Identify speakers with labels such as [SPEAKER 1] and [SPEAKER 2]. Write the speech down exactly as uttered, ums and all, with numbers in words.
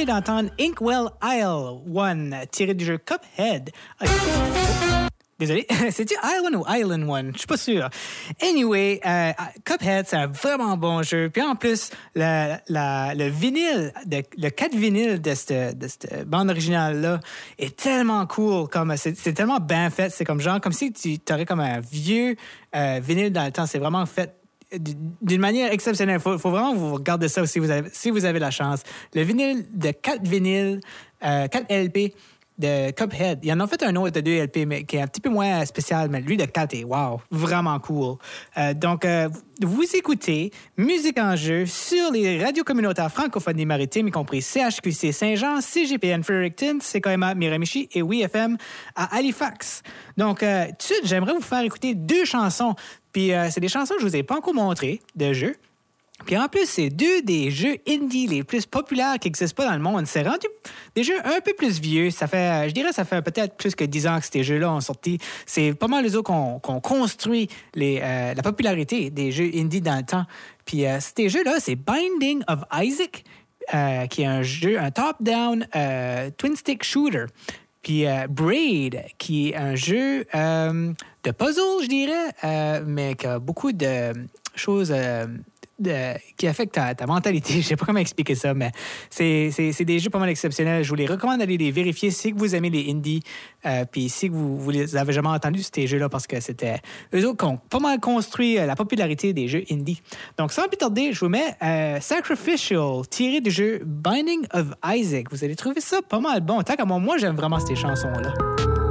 [SPEAKER 1] d'entendre Inkwell Isle One, tiré du jeu Cuphead. Ah, désolé, c'est-tu Island ou Island One? Je suis pas sûr. Anyway, euh, Cuphead, c'est un vraiment bon jeu. Puis en plus, la, la, le vinyle, de, le quatre vinyle de cette, de cette bande originale-là est tellement cool. Comme, c'est, c'est tellement bien fait. C'est comme genre, comme si tu aurais comme un vieux euh, vinyle dans le temps. C'est vraiment fait d'une manière exceptionnelle. Il faut, faut vraiment vous regarder ça si vous avez, si vous avez la chance. Le vinyle de quatre vinyles, euh, quatre L P, de Cuphead. Il y en a fait un autre de deux L P, mais qui est un petit peu moins spécial, mais lui de quatre est wow, vraiment cool. Euh, donc, euh, vous écoutez Musique en jeu sur les radios communautaires francophones des Maritimes, y compris C H Q C Saint-Jean, C G P N Fredericton, C K M A Miramichi et Oui F M à Halifax. Donc, euh, tout de suite, j'aimerais vous faire écouter deux chansons. Puis, euh, c'est des chansons que je vous ai pas encore montrées de jeu. Puis en plus, c'est deux des jeux indie les plus populaires qui n'existent pas dans le monde. C'est rendu des jeux un peu plus vieux. Ça fait, je dirais, ça fait peut-être plus que dix ans que ces jeux-là ont sorti. C'est pas mal les autres qu'on, qu'on construit les, euh, la popularité des jeux indie dans le temps. Puis euh, ces jeux-là, c'est Binding of Isaac, euh, qui est un jeu, un top-down euh, twin-stick shooter. Puis euh, Braid, qui est un jeu euh, de puzzle, je dirais, euh, mais qui a beaucoup de choses... Euh, De, qui affecte ta, ta mentalité. Je ne sais pas comment expliquer ça, mais c'est, c'est, c'est des jeux pas mal exceptionnels. Je vous les recommande d'aller les vérifier si vous aimez les indies, euh, puis si vous, vous les avez jamais entendus, ces jeux-là, parce que c'était eux autres qui ont pas mal construit euh, la popularité des jeux indies. Donc, sans plus tarder, je vous mets euh, Sacrificial, tiré du jeu Binding of Isaac. Vous allez trouver ça pas mal bon. Tant qu'à moi, moi, j'aime vraiment ces chansons-là.